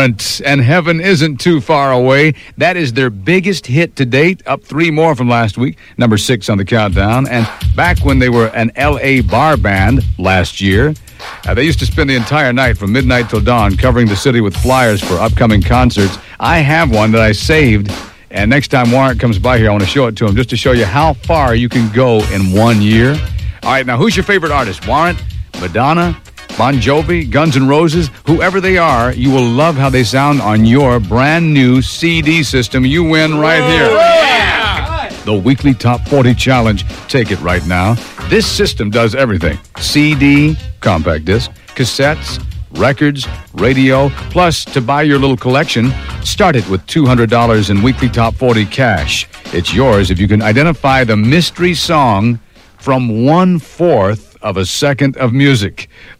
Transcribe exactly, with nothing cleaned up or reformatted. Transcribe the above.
Warrant, and Heaven Isn't Too Far Away. That is their biggest hit to date, up three more from last week, number six on the countdown. And back when they were an L A bar band last year, uh, they used to spend the entire night from midnight till dawn covering the city with flyers for upcoming concerts. I have one that I saved, and next time Warrant comes by here, I want to show it to him just to show you how far you can go in one year. All right, now who's your favorite artist? Warrant, Madonna, Bon Jovi, Guns N' Roses, whoever they are, you will love how they sound on your brand new C D system. You win right here. Yeah. The weekly Top forty Challenge. Take it right now. This system does everything. C D, compact disc, cassettes, records, radio, plus to buy your little collection, start it with two hundred dollars in weekly Top forty cash. It's yours if you can identify the mystery song from one-fourth of a second of music.